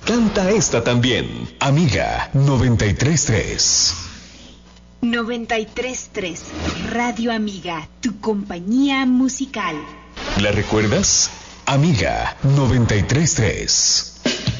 Canta esta también. Amiga 93.3. 93.3 Radio Amiga, tu compañía musical. ¿La recuerdas? Amiga 93.3.